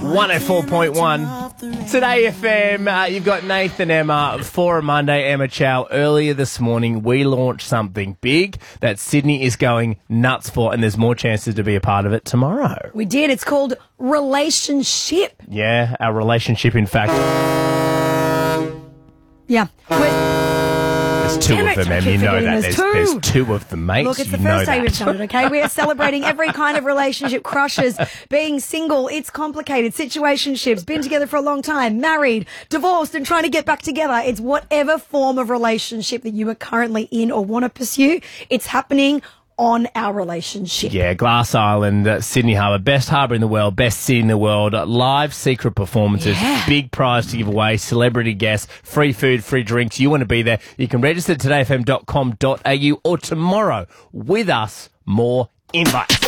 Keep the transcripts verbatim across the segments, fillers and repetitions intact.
one oh four point one. Today F M, uh, you've got Nathan, Emma for a Monday. Emma Chow, earlier this morning, we launched something big that Sydney is going nuts for, and there's more chances to be a part of it tomorrow. We did. It's called Relationship. Yeah, our relationship, in fact. Yeah. We're There's two Damn of it, them, I and keep you know forgetting that. there's There's, two. there's two of them, mate. Look, it's you the know first day that. we've done it, okay? We are celebrating every kind of relationship, crushes, being single, it's complicated, situationships, been together for a long time, married, divorced, and trying to get back together. It's whatever form of relationship that you are currently in or want to pursue. It's happening on our relationship. Yeah, Glass Island, uh, Sydney Harbour, best harbour in the world, best city in the world, uh, live secret performances, Yeah. big prize to give away, celebrity guests, free food, free drinks. You want to be there, you can register at today f m dot com dot a u or tomorrow with us, more invites.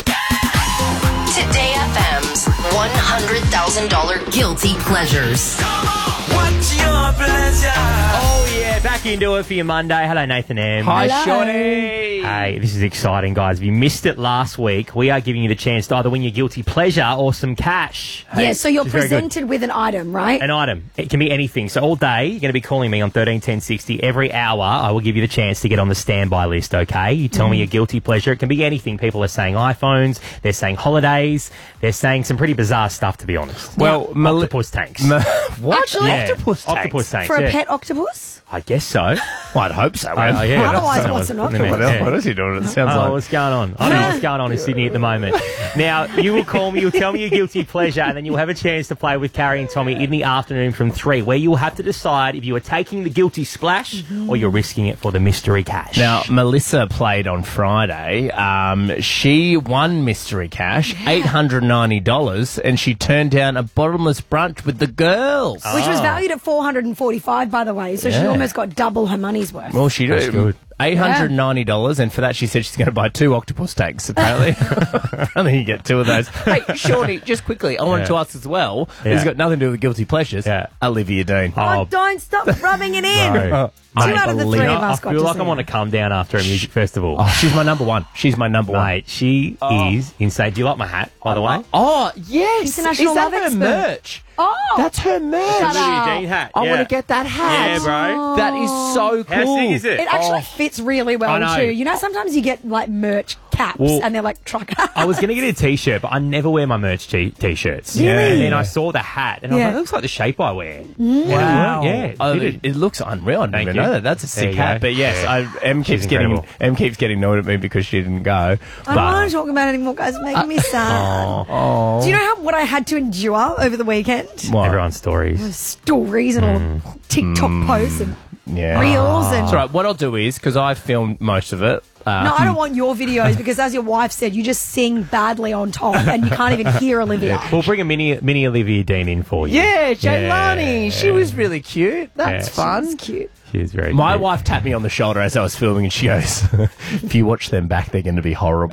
Today F M's one hundred thousand dollars Guilty Pleasures. What's your pleasure? Oh, yeah, back into it for your Monday. Hello, Nathan M. Hi, Hello. Shotty. Hey, this is exciting, guys. If you missed it last week, we are giving you the chance to either win your guilty pleasure or some cash. Yeah, so you're which is very good. presented with an item, right? An item. It can be anything. So all day, you're going to be calling me on thirteen ten sixty. Every hour, I will give you the chance to get on the standby list, okay? You tell me your guilty pleasure. It can be anything. People are saying iPhones. They're saying holidays. They're saying some pretty bizarre stuff, to be honest. Well, Mel- Octopus tanks. Ma- what? Actually, Yeah. Octopus tanks? Octopus tanks, For a yeah. pet octopus? I guess so. Well, I'd hope so. Oh, yeah. Otherwise, That's- what's an what- octopus? What else, what else are you doing? It sounds Oh, like... what's going on? I don't know what's going on in Sydney at the moment. Now, you will call me, you'll tell me your guilty pleasure, and then you'll have a chance to play with Carrie and Tommy in the afternoon from three, where you will have to decide if you are taking the guilty splash or you're risking it for the mystery cash. Now, Melissa played on Friday. Um, she won mystery cash, eight hundred ninety dollars, and she turned down a bottomless brunch with the girls. Which was valued at four hundred forty-five dollars, by the way, so she Yeah. almost got double her money's worth. Well, she That's did. good. eight hundred ninety dollars, and for that she said she's going to buy two octopus tanks, apparently. Apparently you get two of those. Hey, Shorty, just quickly, I wanted Yeah. to ask as well, Yeah. it's got nothing to do with guilty pleasures, Yeah. Olivia Dean. Oh, Oh, don't stop rubbing it in. no. Two Mate, out of the believe- three of I us got feel to like see I'm on it. a come down after a music festival. Oh, she's my number one. She's my number one. Mate, she is insane. Do you like my hat, by the way? Oh, yes. International Is that love her expert. merch? Oh, That's her merch. Shut up. Olivia Dean hat. I yeah. want to get that hat. Yeah, bro. That is so cool. How sick is it? it actually Oh. fits really I well know. too. You know, sometimes you get like merch caps Well, and they're like trucker. I was going to get a T-shirt, but I never wear my merch t- T-shirts. Really? And then I saw the hat, and I was Yeah. like, it looks like the shape I wear. Wow. Yeah, it Oh, did it, it. it looks unreal. I didn't Thank even you. know that. That's a There sick you hat. go. But yes, Yeah. I, M keeps She's getting incredible. M keeps getting annoyed at me because she didn't go. I But don't want to talk about it anymore, guys. It's making me sad. oh, Do you know how what I had to endure over the weekend? what? Everyone's stories. Stories and all TikTok posts and Yeah. reels and. That's right. What I'll do is, because I filmed most of it. Uh, No, I don't want your videos because, as your wife said, you just sing badly on top and you can't even hear Olivia. We'll bring a mini mini Olivia Dean in for you. Yeah, Jaylani. Yeah. She was really cute. That's Yeah. fun. It's cute. She is very My cute. wife tapped me on the shoulder as I was filming, and she goes, "If you watch them back, they're going to be horrible."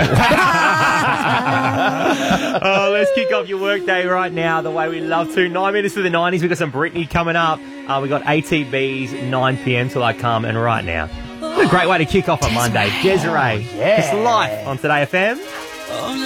Oh, let's kick off your workday right now the way we love to. Nine minutes to the nineties. We've got some Britney coming up. Uh, we've got A T B's nine p.m. till I come. And right now, what a great way to kick off a Monday. Desiree. Yeah. It's life on Today F M.